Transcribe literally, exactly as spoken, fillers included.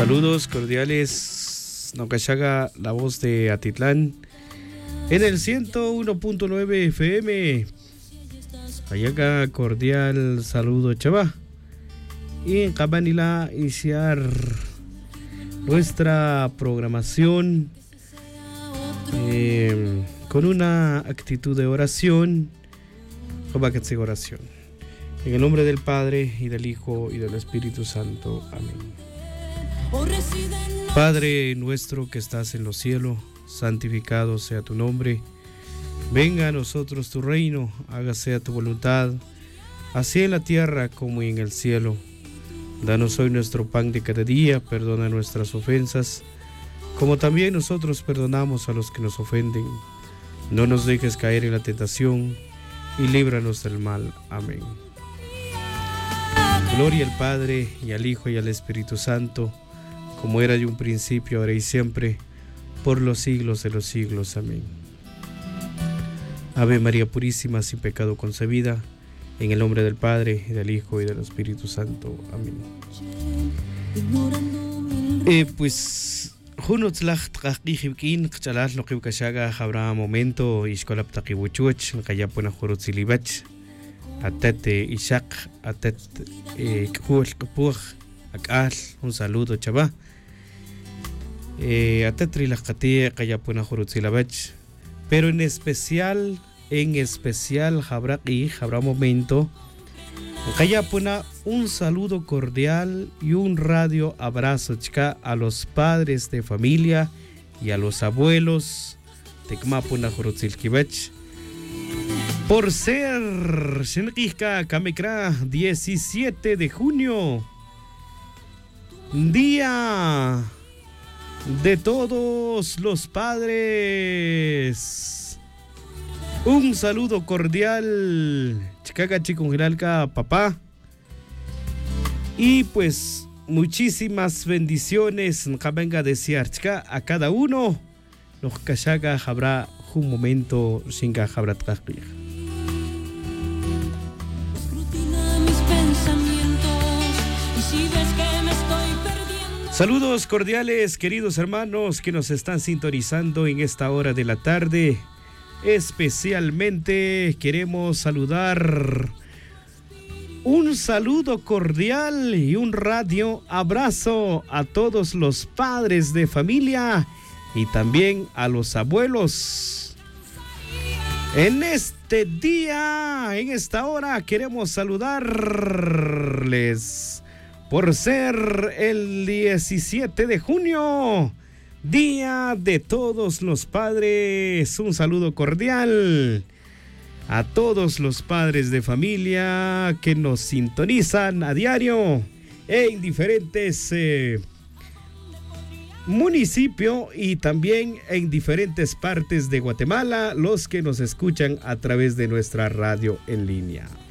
Saludos cordiales, Naucachaga, la voz de Atitlán, en el ciento uno punto nueve F M. Ayaga, cordial saludo, chava. Y en Cabanila iniciar nuestra programación eh, con una actitud de oración. oración. En el nombre del Padre, y del Hijo, y del Espíritu Santo. Amén. Padre nuestro que estás en los cielos, santificado sea tu nombre. Venga a nosotros tu reino, hágase tu voluntad, así en la tierra como en el cielo. Danos hoy nuestro pan de cada día, perdona nuestras ofensas, como también nosotros perdonamos a los que nos ofenden. No nos dejes caer en la tentación, y líbranos del mal. Amén. Gloria al Padre, y al Hijo, y al Espíritu Santo, como era de un principio, ahora y siempre, por los siglos de los siglos. Amén. Ave María Purísima, sin pecado concebida, en el nombre del Padre, y del Hijo, y del Espíritu Santo. Amén. Eh, pues, junotzlach tqaqijibkin, qchalal lo que kashaga habrá momento, ishkolap taqibuchuch, kayapuna jurutzilibach, atete ishak, atet khuel kapuj, akal, un saludo, chava. Eh, atetri la katie, kayapuna jurutzilabach, pero en especial, en especial, habrá y habrá momento, kayapuna, un saludo cordial y un radio abrazo chica a los padres de familia y a los abuelos de Kmapuna Jurutzilkibach por ser Shenqijka Kamekra diecisiete de junio, día de todos los padres. Un saludo cordial, Chicaga Chikungilalka, papá. Y pues muchísimas bendiciones venga desear a cada uno. Los Kashaga habrá un momento sin que habrá trajilla. Saludos cordiales, queridos hermanos que nos están sintonizando en esta hora de la tarde. Especialmente queremos saludar, un saludo cordial y un radio abrazo a todos los padres de familia y también a los abuelos. En este día, en esta hora, queremos saludarles por ser el diecisiete de junio, Día de todos los padres. Un saludo cordial a todos los padres de familia que nos sintonizan a diario en diferentes eh, municipios y también en diferentes partes de Guatemala, los que nos escuchan a través de nuestra radio en línea.